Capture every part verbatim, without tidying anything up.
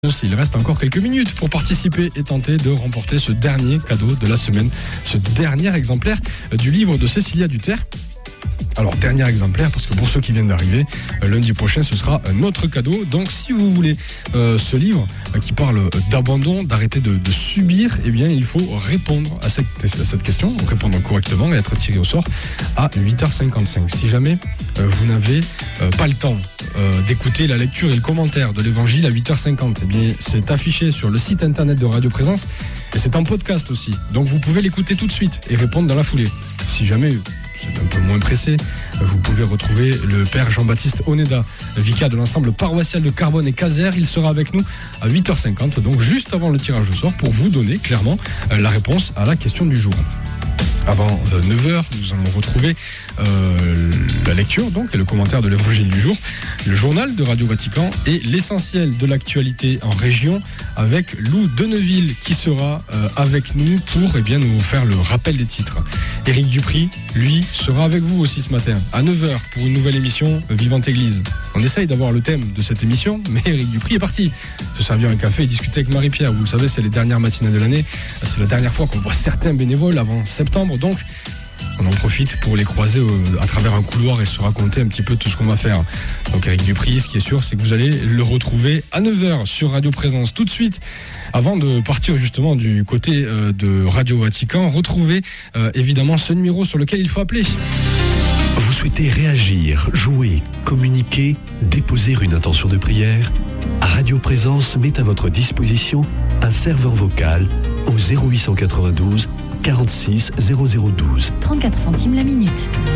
Il reste encore quelques minutes pour participer et tenter de remporter ce dernier cadeau de la semaine, ce dernier exemplaire du livre de Cécilia Duterre. Alors, dernier exemplaire, parce que pour ceux qui viennent d'arriver, lundi prochain, ce sera notre cadeau. Donc, si vous voulez euh, ce livre euh, qui parle d'abandon, d'arrêter de, de subir, eh bien, il faut répondre à cette, à cette question, répondre correctement et être tiré au sort à huit heures cinquante-cinq. Si jamais euh, vous n'avez euh, pas le temps euh, d'écouter la lecture et le commentaire de l'Évangile à huit heures cinquante, eh bien, c'est affiché sur le site internet de Radio Présence et c'est en podcast aussi. Donc, vous pouvez l'écouter tout de suite et répondre dans la foulée. Si jamais c'est un peu moins pressé, vous pouvez retrouver le père Jean-Baptiste Oneda, vicaire de l'ensemble paroissial de Carbone et Caser. Il sera avec nous à huit heures cinquante, donc juste avant le tirage au sort, pour vous donner clairement la réponse à la question du jour. Avant neuf heures, nous allons retrouver euh, la lecture donc, et le commentaire de l'Évangile du jour, le journal de Radio Vatican et l'essentiel de l'actualité en région avec Lou Deneville qui sera euh, avec nous pour eh bien, nous faire le rappel des titres. Éric Dupry, lui, sera avec vous aussi ce matin à neuf heures pour une nouvelle émission Vivante Église. On essaye d'avoir le thème de cette émission, mais Éric Dupry est parti se servir un café et discuter avec Marie-Pierre. Vous le savez, c'est les dernières matinales de l'année. C'est la dernière fois qu'on voit certains bénévoles avant septembre. Donc, on en profite pour les croiser à travers un couloir et se raconter un petit peu tout ce qu'on va faire. Donc, Éric Dupry, ce qui est sûr, c'est que vous allez le retrouver à neuf heures sur Radio Présence. Tout de suite, avant de partir justement du côté de Radio Vatican, retrouvez évidemment ce numéro sur lequel il faut appeler. Vous souhaitez réagir, jouer, communiquer, déposer une intention de prière ? Radio Présence met à votre disposition un serveur vocal au zéro huit cent quatre-vingt-douze quarante-six zéro zéro douze. trente-quatre centimes la minute.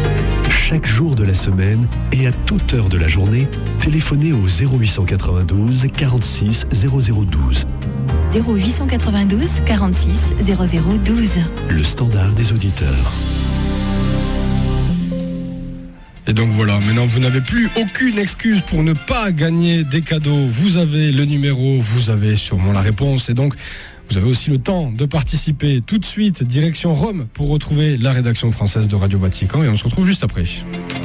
Chaque jour de la semaine et à toute heure de la journée, téléphonez au zéro huit cent quatre-vingt-douze quarante-six zéro zéro douze. zéro huit cent quatre-vingt-douze quarante-six zéro zéro douze. Le standard des auditeurs. Et donc voilà, maintenant vous n'avez plus aucune excuse pour ne pas gagner des cadeaux. Vous avez le numéro, vous avez sûrement la réponse et donc vous avez aussi le temps de participer tout de suite direction Rome pour retrouver la rédaction française de Radio Vatican et on se retrouve juste après.